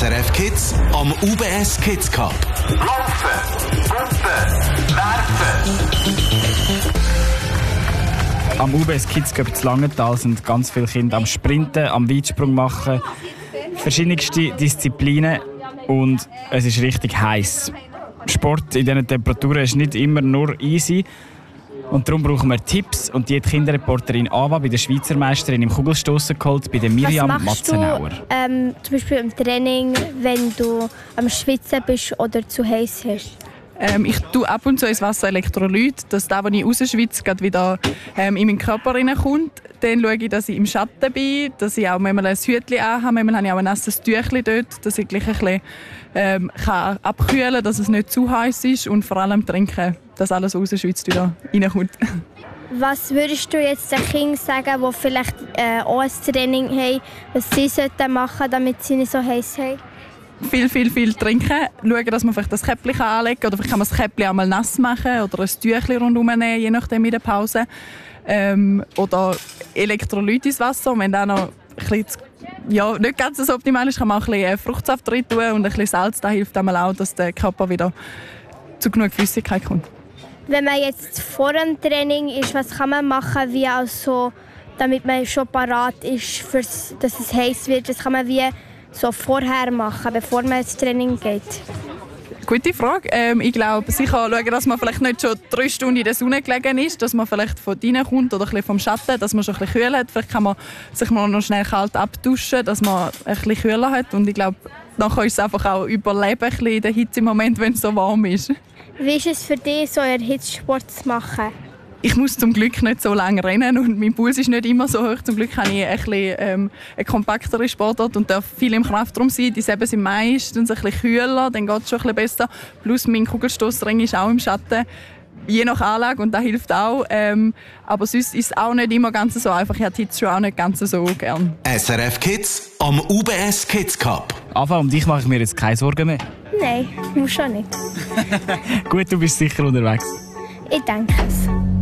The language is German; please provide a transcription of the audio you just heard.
SRF Kids am UBS Kids Cup. Laufen, Pumpen, werfen. Am UBS Kids Cup in Langenthal sind ganz viele Kinder am Sprinten, am Weitsprung machen, verschiedenste Disziplinen und es ist richtig heiß. Sport in diesen Temperaturen ist nicht immer nur easy und darum brauchen wir Tipps und die hat die Kinderreporterin Ava bei der Schweizer Meisterin im Kugelstossen geholt, bei der Miriam Matzenauer. Zum Beispiel im Training, wenn du am Schwitzen bist oder zu heiß hast? Ich tue ab und zu ins Wasser Elektrolyt, dass das, was ich rausschwitze, gerade wieder in meinen Körper reinkommt. Dann schaue ich, dass ich im Schatten bin, dass ich auch manchmal ein Hütchen anhabe. Manchmal habe ich auch ein nasses Tüchlein dort, dass ich gleich ein bisschen kann abkühlen kann, dass es nicht zu heiß ist. Und vor allem trinken, dass alles rausschwitzt wieder reinkommt. Was würdest du jetzt den Kindern sagen, die vielleicht auch ein Training haben, was sie machen sollten, damit sie nicht so heiß haben? Viel trinken. Schauen, dass man vielleicht das Käppchen anlegen kann. Oder vielleicht kann man das Käppchen auch mal nass machen oder ein Tüchlein rundherum nehmen, je nachdem in der Pause. Oder Elektrolyt ins Wasser. Und wenn das noch ein bisschen, nicht ganz so optimal ist, kann man auch ein bisschen Fruchtsaft rein tun und ein bisschen Salz. Das hilft einmal auch, dass der Körper wieder zu genug Flüssigkeit kommt. Wenn man jetzt vor dem Training ist, was kann man machen, wie also, damit man schon parat ist, dass es heiß wird? Das kann man wie so vorher machen, bevor man ins Training geht? Gute Frage. Ich glaube, sicher schauen, dass man vielleicht nicht schon 3 Stunden in der Sonne gelegen ist, dass man vielleicht von drinnen kommt oder ein bisschen vom Schatten, dass man schon ein bisschen kühl hat. Vielleicht kann man sich mal noch schnell kalt abduschen, dass man ein bisschen kühler hat. Und ich glaube, nachher ist es einfach auch überleben ein bisschen in der Hitze im Moment, wenn es so warm ist. Wie ist es für dich, so einen Hitzsport zu machen? Ich muss zum Glück nicht so lange rennen und mein Puls ist nicht immer so hoch. Zum Glück habe ich ein bisschen, eine kompaktere Sportart und darf viel im Kraftraum sein. Die Säben sind meistens ein bisschen kühler, dann geht es schon ein bisschen besser. Plus mein Kugelstossring ist auch im Schatten, je nach Anlage und das hilft auch. Aber sonst ist es auch nicht immer ganz so einfach. Ich habe die Hitze schon auch nicht ganz so gern. SRF Kids am UBS Kids Cup. Ava, um dich mache ich mir jetzt keine Sorgen mehr. Nein, muss schon nicht. Gut, du bist sicher unterwegs. Ich denke es.